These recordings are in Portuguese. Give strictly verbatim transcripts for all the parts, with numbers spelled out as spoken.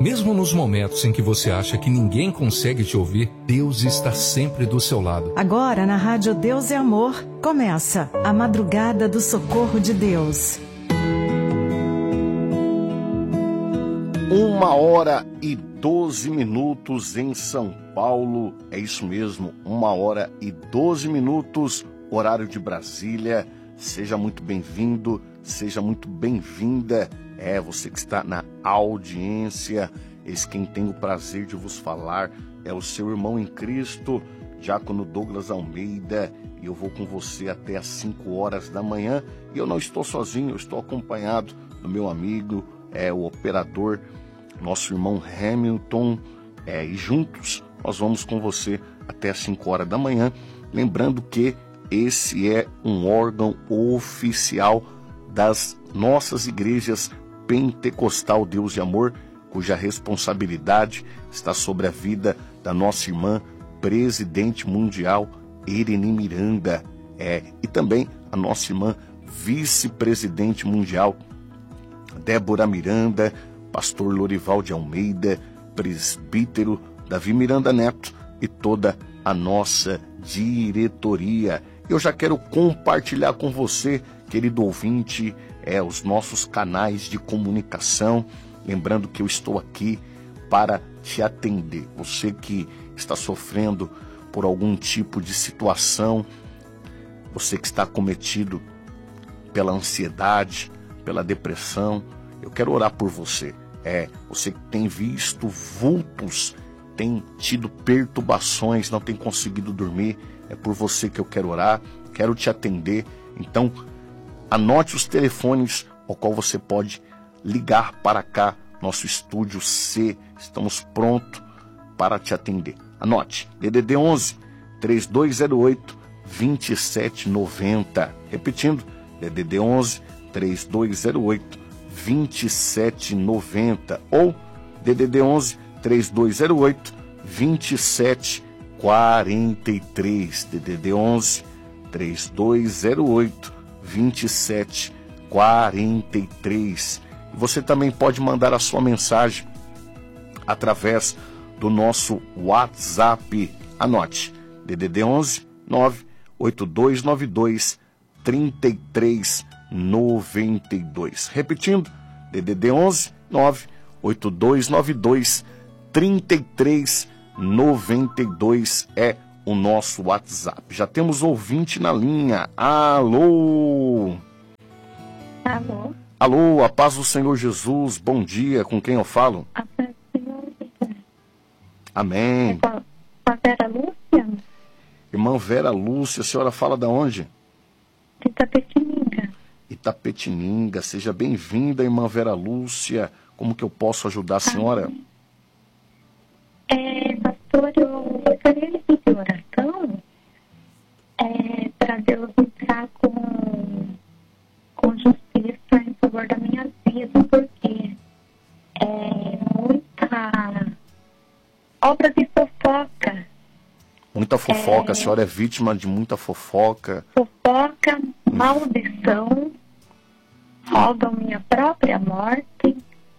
Mesmo nos momentos em que você acha que ninguém consegue te ouvir, Deus está sempre do seu lado. Agora, na Rádio Deus é Amor, começa a Madrugada do Socorro de Deus. Uma hora e doze minutos em São Paulo. É isso mesmo, uma hora e doze minutos, horário de Brasília. Seja muito bem-vindo, seja muito bem-vinda. É, você que está na audiência, esse quem tem o prazer de vos falar é o seu irmão em Cristo, Diácono Douglas Almeida, e eu vou com você até às cinco horas da manhã. E eu não estou sozinho, eu estou acompanhado do meu amigo, é, o operador, nosso irmão Hamilton, é, e juntos nós vamos com você até às cinco horas da manhã. Lembrando que esse é um órgão oficial das nossas igrejas Pentecostal Deus de Amor, cuja responsabilidade está sobre a vida da nossa irmã presidente mundial Irene Miranda, é, e também a nossa irmã vice-presidente mundial Débora Miranda, pastor Lorival de Almeida, presbítero Davi Miranda Neto e toda a nossa diretoria. Eu já quero compartilhar com você, querido ouvinte, é, os nossos canais de comunicação. Lembrando que eu estou aqui para te atender. Você que está sofrendo por algum tipo de situação, você que está acometido pela ansiedade, pela depressão, eu quero orar por você. É, você que tem visto vultos, tem tido perturbações, não tem conseguido dormir, é por você que eu quero orar, quero te atender. Então, anote os telefones ao qual você pode ligar para cá, nosso estúdio C. Estamos prontos para te atender. Anote, D D D onze, três dois zero oito, dois sete nove zero. Repetindo, D D D onze, três dois zero oito, dois sete nove zero. Ou D D D onze, três dois zero oito, dois sete quatro três. D D D onze, três dois zero oito, dois sete quatro três. Você também pode mandar a sua mensagem através do nosso WhatsApp. Anote, D D D onze, nove oito dois nove dois, três três nove dois. Repetindo, D D D onze, nove oito dois nove dois, três três nove dois é o nosso WhatsApp. Já temos ouvinte na linha. Alô? Alô? Alô, a paz do Senhor Jesus. Bom dia, com quem eu falo? A paz do Senhor Jesus. Amém. É com a, com a Vera Lúcia? Irmã Vera Lúcia, a senhora fala de onde? De Itapetininga. Itapetininga. Seja bem-vinda, irmã Vera Lúcia. Como que eu posso ajudar a senhora? Amém. É, pastor, eu gostaria de pedir oração é, para Deus entrar com, com justiça em favor da minha vida, porque é muita obra de fofoca. Muita fofoca, É... a senhora é vítima de muita fofoca. Fofoca, maldição, roubam minha própria morte.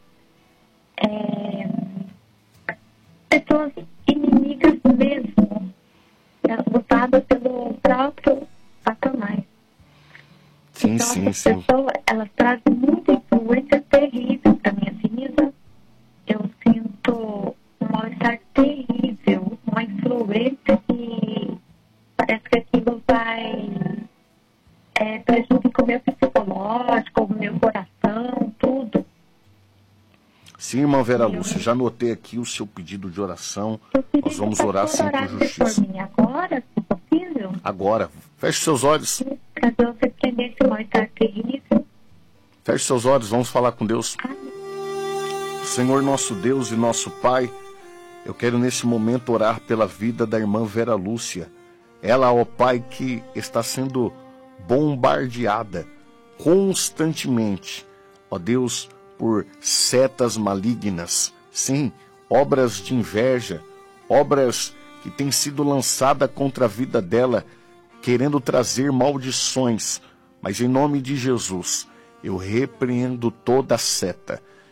É... Pessoas inimigas mesmo, usadas pelo próprio Satanás. Sim, então, sim, essas sim. pessoas, elas trazem muita influência terrível para minha vida. Eu sinto um mal-estar terrível, uma influência que parece que aquilo vai é, prejudicar o meu psicológico, o meu coração, tudo. Sim, irmã Vera Lúcia, já anotei aqui o seu pedido de oração. Nós vamos orar sim por justiça. Por mim agora, se possível. Agora, feche seus olhos. Para Deus repreender esse mal-estar terrível. Feche seus olhos, vamos falar com Deus. Amém. Senhor nosso Deus e nosso Pai, eu quero nesse momento orar pela vida da irmã Vera Lúcia. Ela, ó Pai, que está sendo bombardeada constantemente, ó Deus, por setas malignas, sim, obras de inveja, obras que têm sido lançadas contra a vida dela, querendo trazer maldições. Mas em nome de Jesus, eu repreendo toda seta,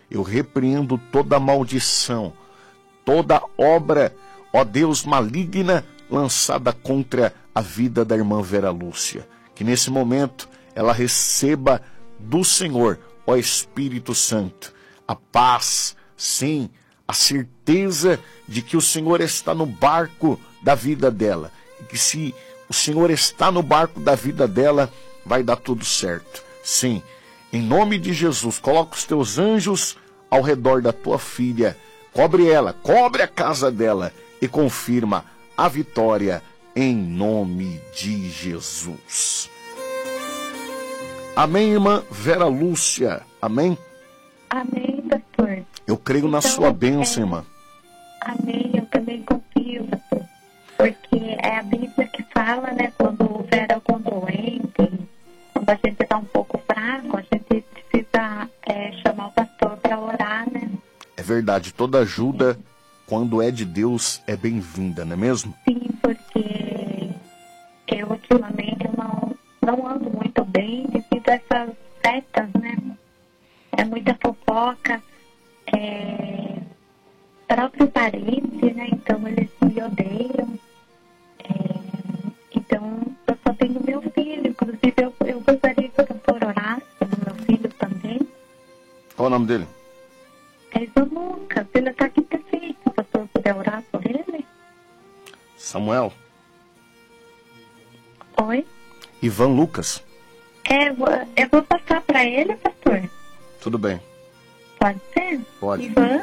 eu repreendo toda maldição, toda obra, ó Deus, maligna, lançada contra a vida da irmã Vera Lúcia. Que nesse momento ela receba do Senhor, ó Espírito Santo, a paz, sim, a certeza de que o Senhor está no barco da vida dela. E que se o Senhor está no barco da vida dela, vai dar tudo certo. Sim, em nome de Jesus, coloca os teus anjos ao redor da tua filha, cobre ela, cobre a casa dela e confirma a vitória em nome de Jesus. Amém, irmã Vera Lúcia? Amém? Amém, pastor. Eu creio na Então, sua bênção, é... irmã. Amém, eu também confio, pastor. Porque é a Bíblia que fala, né, quando o Vera ficou doente, quando a gente está um pouco fraco, a gente precisa é, chamar o pastor para orar, né? É verdade, toda ajuda, quando é de Deus, é bem-vinda, não é mesmo? Sim, porque eu ultimamente eu não, não ando muito bem devido a essas setas, né? É muita fofoca, é próprio parente, né? Então eles me odeiam. É, então eu só tenho meu filho, inclusive eu, eu gostaria que o pastor orasse pelo meu filho também. Qual o nome dele? É Ivan Lucas, ele está aqui perfeito, se o pastor puder orar por ele. Samuel? Oi? Ivan Lucas? É, eu vou, eu vou passar para ele, pastor. Tudo bem. Pode ser? Pode. Ivan?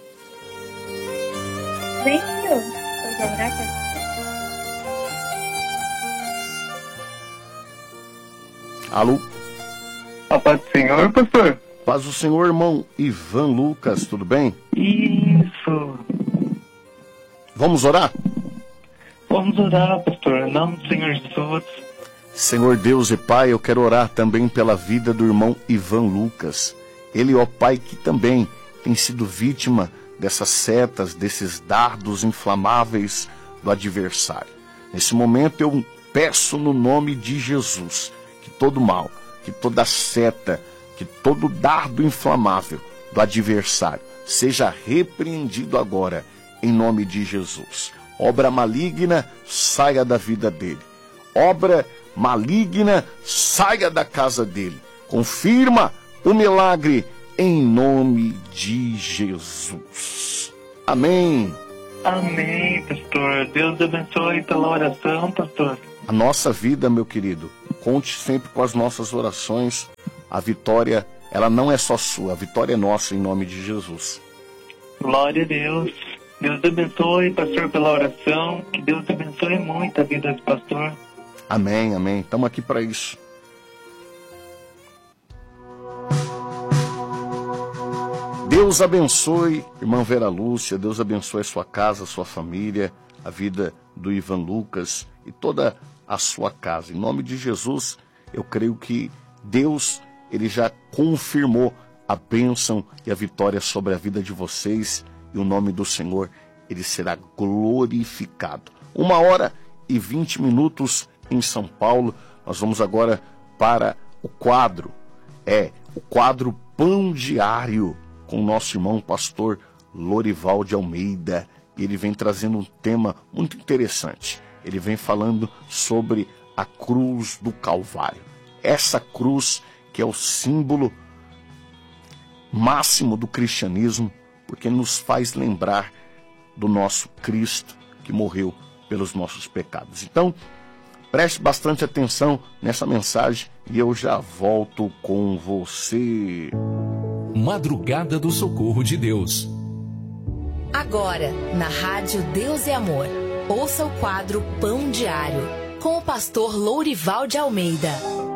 Vem, filho. Pode orar, pastor? Alô? A paz do Senhor, pastor? Paz do Senhor, irmão Ivan Lucas, tudo bem? Isso. Vamos orar? Vamos orar, pastor, em nome do Senhor Jesus. Senhor Deus e Pai, eu quero orar também pela vida do irmão Ivan Lucas. Ele, ó Pai, que também tem sido vítima dessas setas, desses dardos inflamáveis do adversário. Nesse momento eu peço no nome de Jesus que todo mal, que toda seta, que todo dardo inflamável do adversário seja repreendido agora em nome de Jesus. Obra maligna, saia da vida dele. Obra maligna, saia da casa dele. Confirma o milagre em nome de Jesus. Amém. Amém, pastor. Deus abençoe pela oração, pastor. A nossa vida, meu querido, conte sempre com as nossas orações. A vitória, ela não é só sua, a vitória é nossa em nome de Jesus. Glória a Deus. Deus abençoe, pastor, pela oração. Que Deus abençoe muito a vida do pastor. Amém, amém. Estamos aqui para isso. Deus abençoe, irmã Vera Lúcia. Deus abençoe a sua casa, a sua família, a vida do Ivan Lucas e toda a sua casa. Em nome de Jesus, eu creio que Deus, ele já confirmou a bênção e a vitória sobre a vida de vocês. E o nome do Senhor, ele será glorificado. Uma hora e vinte minutos em São Paulo. Nós vamos agora para o quadro. É, o quadro Pão Diário, com o nosso irmão pastor Lorival de Almeida. E ele vem trazendo um tema muito interessante. Ele vem falando sobre a cruz do Calvário. Essa cruz que é o símbolo máximo do cristianismo, porque nos faz lembrar do nosso Cristo que morreu pelos nossos pecados. Então, preste bastante atenção nessa mensagem e eu já volto com você. Madrugada do Socorro de Deus. Agora, na Rádio Deus é Amor, ouça o quadro Pão Diário, com o pastor Lourival de Almeida.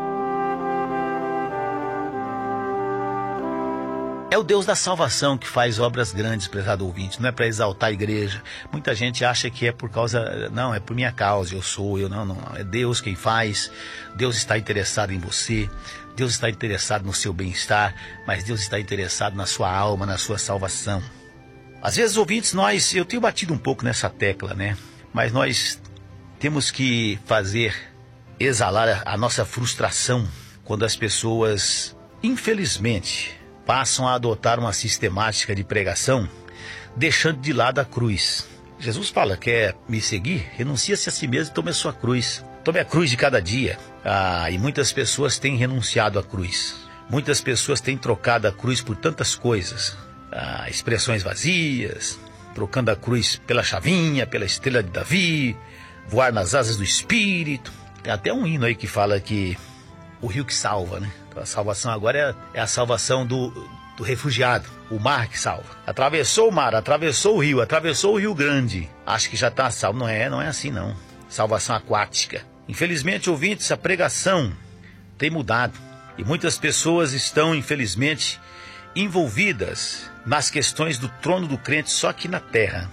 É o Deus da salvação que faz obras grandes, prezado ouvinte. Não é para exaltar a igreja. Muita gente acha que é por causa... Não, é por minha causa, eu sou, eu não, não. É Deus quem faz. Deus está interessado em você. Deus está interessado no seu bem-estar. Mas Deus está interessado na sua alma, na sua salvação. Às vezes, ouvintes, nós... Eu tenho batido um pouco nessa tecla, né? Mas nós temos que fazer exalar a nossa frustração quando as pessoas, infelizmente... passam a adotar uma sistemática de pregação, deixando de lado a cruz. Jesus fala: quer me seguir? Renuncia-se a si mesmo e tome a sua cruz. Tome a cruz de cada dia. Ah, e muitas pessoas têm renunciado à cruz. Muitas pessoas têm trocado a cruz por tantas coisas. Ah, expressões vazias, trocando a cruz pela chavinha, pela estrela de Davi, voar nas asas do Espírito. Tem até um hino aí que fala que o rio que salva, né? Então a salvação agora é, é a salvação do, do refugiado, o mar que salva. Atravessou o mar, atravessou o rio, atravessou o Rio Grande. Acho que já está salvo. Não é, não é assim não. Salvação aquática. Infelizmente, ouvintes, a pregação tem mudado. E muitas pessoas estão, infelizmente, envolvidas nas questões do trono do crente só aqui na terra.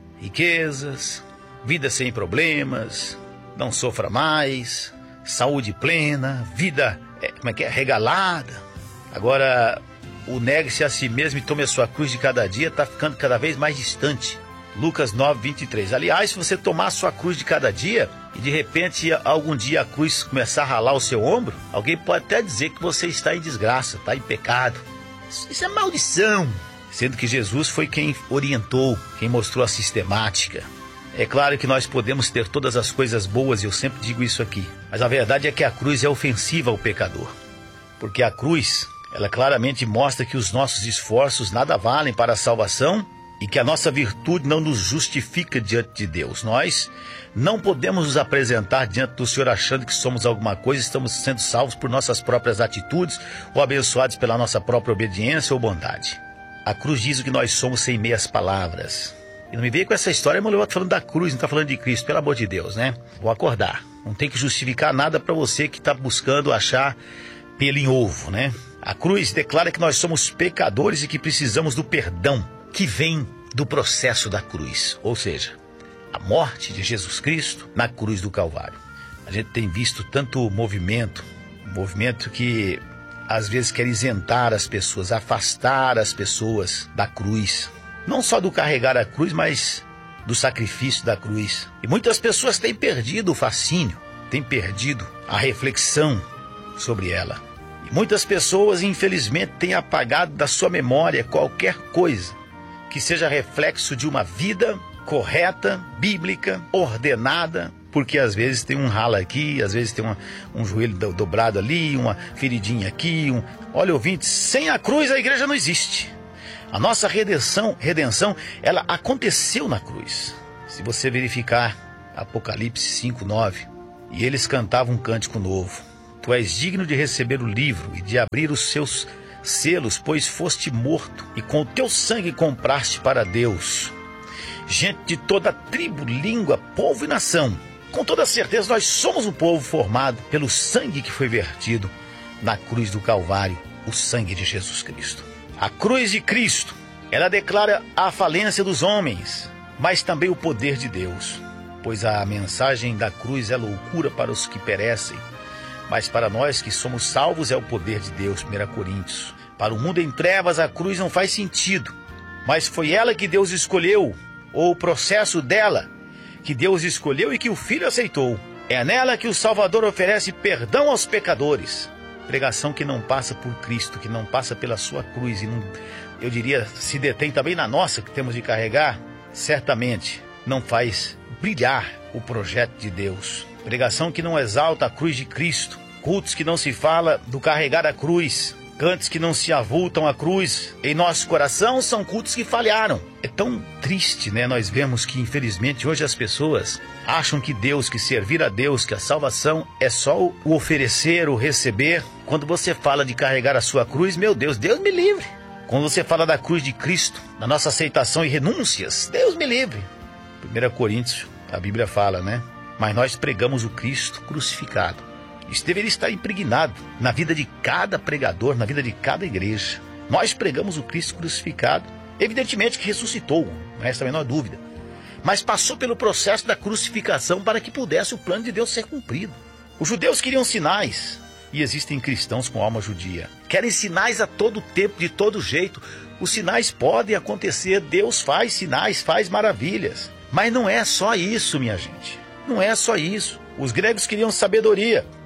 Riquezas, vida sem problemas, não sofra mais, saúde plena, vida é, como é que é, regalada. Agora, o negue-se a si mesmo e tome a sua cruz de cada dia está ficando cada vez mais distante. Lucas nove, vinte e três. Aliás, se você tomar a sua cruz de cada dia e de repente algum dia a cruz começar a ralar o seu ombro, alguém pode até dizer que você está em desgraça, está em pecado. Isso é maldição. Sendo que Jesus foi quem orientou, quem mostrou a sistemática. É claro que nós podemos ter todas as coisas boas, e eu sempre digo isso aqui. Mas a verdade é que a cruz é ofensiva ao pecador. Porque a cruz, ela claramente mostra que os nossos esforços nada valem para a salvação e que a nossa virtude não nos justifica diante de Deus. Nós não podemos nos apresentar diante do Senhor achando que somos alguma coisa, estamos sendo salvos por nossas próprias atitudes ou abençoados pela nossa própria obediência ou bondade. A cruz diz o que nós somos sem meias palavras. E não me veio com essa história, mas eu estou falando da cruz, não está falando de Cristo, pelo amor de Deus, né? Vou acordar. Não tem que justificar nada para você que está buscando achar pelo em ovo, né? A cruz declara que nós somos pecadores e que precisamos do perdão que vem do processo da cruz, ou seja, a morte de Jesus Cristo na cruz do Calvário. A gente tem visto tanto movimento, movimento que às vezes quer isentar as pessoas, afastar as pessoas da cruz. Não só do carregar a cruz, mas do sacrifício da cruz. E muitas pessoas têm perdido o fascínio, têm perdido a reflexão sobre ela. E muitas pessoas, infelizmente, têm apagado da sua memória qualquer coisa que seja reflexo de uma vida correta, bíblica, ordenada, porque às vezes tem um ralo aqui, às vezes tem uma, um joelho do, dobrado ali, uma feridinha aqui. Um... Olha, ouvinte, sem a cruz a igreja não existe. A nossa redenção, redenção, ela aconteceu na cruz. Se você verificar Apocalipse cinco, nove, e eles cantavam um cântico novo. Tu és digno de receber o livro e de abrir os seus selos, pois foste morto, e com o teu sangue compraste para Deus gente de toda tribo, língua, povo e nação. Com toda certeza nós somos um povo formado pelo sangue que foi vertido na cruz do Calvário, o sangue de Jesus Cristo. A cruz de Cristo, ela declara a falência dos homens, mas também o poder de Deus, pois a mensagem da cruz é loucura para os que perecem, mas para nós que somos salvos é o poder de Deus. Primeira Coríntios. Para o mundo em trevas a cruz não faz sentido, mas foi ela que Deus escolheu, ou o processo dela que Deus escolheu e que o Filho aceitou. É nela que o Salvador oferece perdão aos pecadores. Pregação que não passa por Cristo, que não passa pela sua cruz e não, eu diria, se detém também na nossa que temos de carregar, certamente não faz brilhar o projeto de Deus. Pregação que não exalta a cruz de Cristo, cultos que não se fala do carregar a cruz, cantos que não se avultam a cruz em nosso coração, são cultos que falharam. É tão triste, né? Nós vemos que infelizmente hoje as pessoas acham que Deus, que servir a Deus, que a salvação é só o oferecer, o receber. Quando você fala de carregar a sua cruz, meu Deus, Deus me livre. Quando você fala da cruz de Cristo, da nossa aceitação e renúncias, Deus me livre. Primeira Coríntios, a Bíblia fala, né? Mas nós pregamos o Cristo crucificado. Isso deveria estar impregnado na vida de cada pregador, na vida de cada igreja. Nós pregamos o Cristo crucificado. Evidentemente que ressuscitou, não resta a menor dúvida. Mas passou pelo processo da crucificação para que pudesse o plano de Deus ser cumprido. Os judeus queriam sinais, e existem cristãos com alma judia. Querem sinais a todo tempo, de todo jeito. Os sinais podem acontecer, Deus faz sinais, faz maravilhas. Mas não é só isso, minha gente. Não é só isso. Os gregos queriam sabedoria.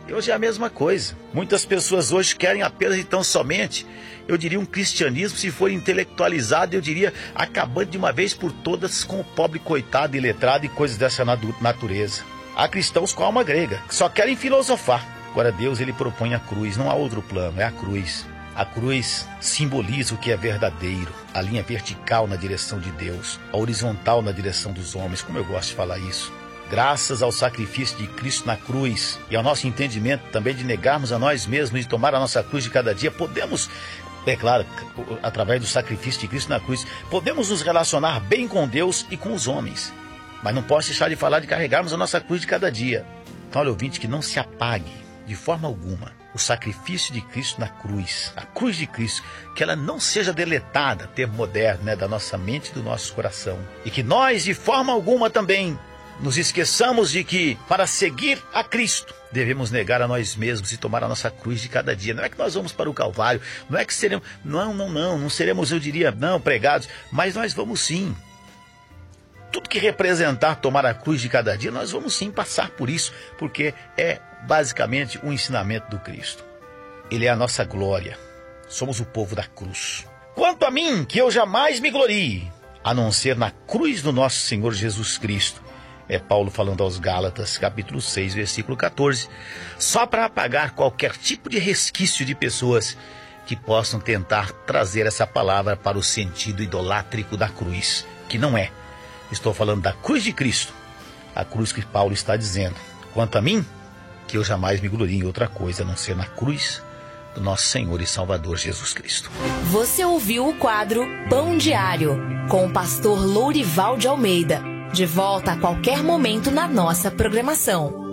E hoje é a mesma coisa. Muitas pessoas hoje querem apenas e tão somente, eu diria, um cristianismo, se for intelectualizado, eu diria, acabando de uma vez por todas com o pobre coitado e letrado e coisas dessa natureza. Há cristãos com alma grega, que só querem filosofar. Agora Deus, ele propõe a cruz, não há outro plano, é a cruz. A cruz simboliza o que é verdadeiro, a linha vertical na direção de Deus, a horizontal na direção dos homens, como eu gosto de falar isso. Graças ao sacrifício de Cristo na cruz e ao nosso entendimento também de negarmos a nós mesmos e tomar a nossa cruz de cada dia, podemos, é claro, através do sacrifício de Cristo na cruz, podemos nos relacionar bem com Deus e com os homens. Mas não posso deixar de falar de carregarmos a nossa cruz de cada dia. Então, olha, ouvinte, que não se apague de forma alguma o sacrifício de Cristo na cruz, a cruz de Cristo, que ela não seja deletada, termo moderno, né, da nossa mente e do nosso coração. E que nós, de forma alguma também, nos esqueçamos de que, para seguir a Cristo, devemos negar a nós mesmos e tomar a nossa cruz de cada dia. Não é que nós vamos para o Calvário, não é que seremos, não, não, não, não seremos, eu diria, não, pregados, mas nós vamos sim. Tudo que representar tomar a cruz de cada dia, nós vamos sim passar por isso, porque é basicamente o ensinamento do Cristo. Ele é a nossa glória, somos o povo da cruz. Quanto a mim, que eu jamais me glorie, a não ser na cruz do nosso Senhor Jesus Cristo. É Paulo falando aos Gálatas, capítulo seis, versículo quatorze, só para apagar qualquer tipo de resquício de pessoas que possam tentar trazer essa palavra para o sentido idolátrico da cruz, que não é. Estou falando da cruz de Cristo, a cruz que Paulo está dizendo. Quanto a mim, que eu jamais me glorie em outra coisa, a não ser na cruz do nosso Senhor e Salvador Jesus Cristo. Você ouviu o quadro Pão Diário, com o pastor Lourival de Almeida. De volta a qualquer momento na nossa programação.